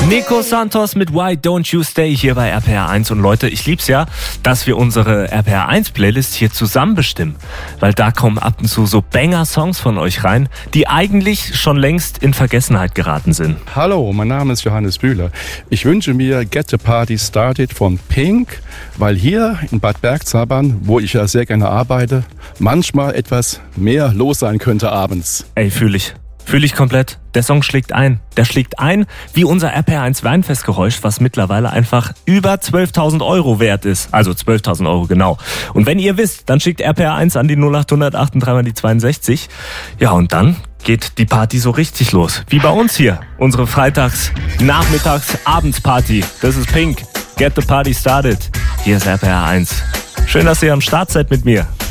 Nico Santos mit Why Don't You Stay hier bei RPR 1. Und Leute, ich lieb's ja, dass wir unsere RPR 1 Playlist hier zusammen bestimmen. Weil da kommen ab und zu so Banger-Songs von euch rein, die eigentlich schon längst in Vergessenheit geraten sind. Hallo, mein Name ist Johannes Bühler. Ich wünsche mir Get the Party Started von Pink, weil hier in Bad Bergzabern, wo ich ja sehr gerne arbeite, manchmal etwas mehr los sein könnte abends. Ey, fühle ich komplett. Der Song schlägt ein. Der schlägt ein wie unser RPR 1 Weinfestgeräusch, was mittlerweile einfach über 12.000 Euro wert ist. Also 12.000 Euro, genau. Und wenn ihr wisst, dann schickt RPR 1 an die 0800 38 die 62. Ja, und dann geht die Party so richtig los. Wie bei uns hier. Unsere Freitags-Nachmittags-Abendsparty. Das ist Pink. Get the Party Started. Hier ist RPR 1. Schön, dass ihr am Start seid mit mir.